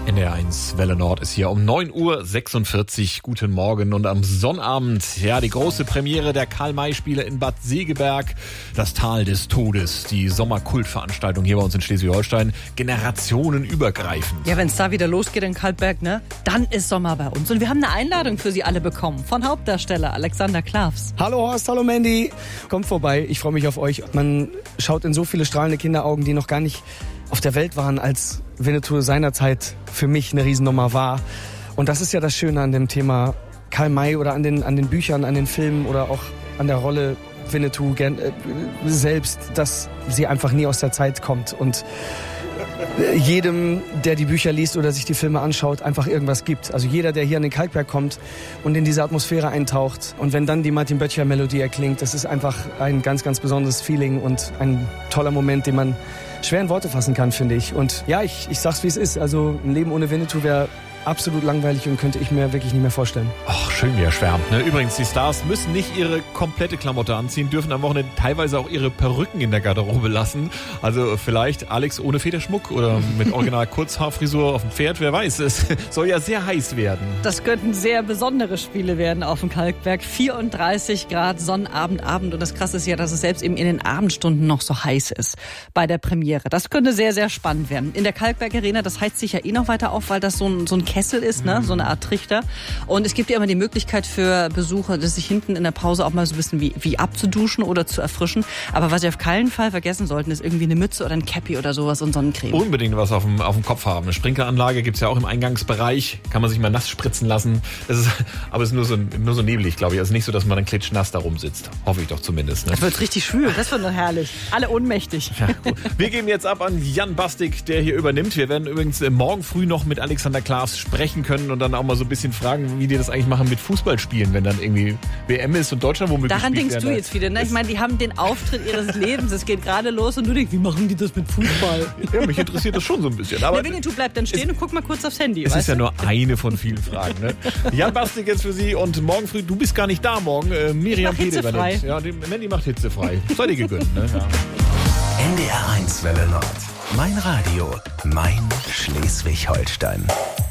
NDR1 Welle Nord ist hier um 9:46 Uhr. Guten Morgen und am Sonnabend, ja, die große Premiere der Karl-May-Spiele in Bad Segeberg. Das Tal des Todes, die Sommerkultveranstaltung hier bei uns in Schleswig-Holstein, generationenübergreifend. Ja, wenn es da wieder losgeht in Kalkberg, ne, dann ist Sommer bei uns. Und wir haben eine Einladung für Sie alle bekommen von Hauptdarsteller Alexander Klavs. Hallo Horst, hallo Mandy. Kommt vorbei, ich freue mich auf euch. Man schaut in so viele strahlende Kinderaugen, die noch gar nicht auf der Welt waren, als Winnetou seinerzeit für mich eine Riesennummer war. Und das ist ja das Schöne an dem Thema Karl May oder an den Büchern, an den Filmen oder auch an der Rolle Winnetou selbst, dass sie einfach nie aus der Zeit kommt und jedem, der die Bücher liest oder sich die Filme anschaut, einfach irgendwas gibt. Also jeder, der hier an den Kalkberg kommt und in diese Atmosphäre eintaucht und wenn dann die Martin Böttcher-Melodie erklingt, das ist einfach ein ganz, ganz besonderes Feeling und ein toller Moment, den man schwer in Worte fassen kann, finde ich. Und ja, ich sag's, wie es ist. Also ein Leben ohne Winnetou wäre absolut langweilig und könnte ich mir wirklich nicht mehr vorstellen. Ach, schön, wie er schwärmt. Ne? Übrigens, die Stars müssen nicht ihre komplette Klamotte anziehen, dürfen am Wochenende teilweise auch ihre Perücken in der Garderobe lassen. Also vielleicht Alex ohne Federschmuck oder mit original Kurzhaarfrisur auf dem Pferd, wer weiß. Es soll ja sehr heiß werden. Das könnten sehr besondere Spiele werden auf dem Kalkberg. 34 Grad, Sonnabend, Abend. Und das Krasse ist ja, dass es selbst eben in den Abendstunden noch so heiß ist bei der Premiere. Das könnte sehr, sehr spannend werden. In der Kalkberg Arena, das heizt sich ja eh noch weiter auf, weil das so ein Kessel ist, ne? So eine Art Trichter. Und es gibt ja immer die Möglichkeit für Besucher, das sich hinten in der Pause auch mal so ein bisschen wie abzuduschen oder zu erfrischen. Aber was Sie auf keinen Fall vergessen sollten, ist irgendwie eine Mütze oder ein Cappy oder sowas und Sonnencreme. Unbedingt was auf dem Kopf haben. Eine Sprinkleranlage gibt's ja auch im Eingangsbereich. Kann man sich mal nass spritzen lassen. Aber es ist nur so neblig, glaube ich. Also nicht so, dass man dann klitschnass da rumsitzt. Hoffe ich doch zumindest. Ne? Das wird richtig schwül. Das wird doch herrlich. Alle ohnmächtig. Ja, wir geben jetzt ab an Jan Bastik, der hier übernimmt. Wir werden übrigens morgen früh noch mit Alexander Klavs sprechen können und dann auch mal so ein bisschen fragen, wie die das eigentlich machen mit Fußballspielen, wenn dann irgendwie WM ist und Deutschland womöglich daran denkst du jetzt wieder, ne? Ich meine, die haben den Auftritt ihres Lebens, es geht gerade los und du denkst, wie machen die das mit Fußball? Ja, mich interessiert das schon so ein bisschen. Aber der Winnetou bleibt dann stehen und guck mal kurz aufs Handy. Es ist ja nur eine von vielen Fragen. Ne? Jan Bastik jetzt für Sie und morgen früh, du bist gar nicht da morgen, Miriam Pede übernimmt. Ja, Mandy macht hitzefrei. Sei dir gegönnt. Ne? Ja. NDR1 Welle Nord. Mein Radio, mein Schleswig-Holstein.